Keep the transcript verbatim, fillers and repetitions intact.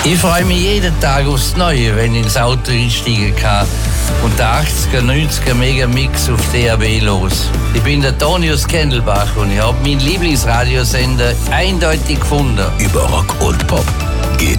Ich freue mich jeden Tag aufs Neue, wenn ich ins Auto einsteigen kann und der achtziger, neunziger Megamix auf D A B los. Ich bin der Tonius Kendelbach und ich habe meinen Lieblingsradiosender eindeutig gefunden. Über Rock und Pop.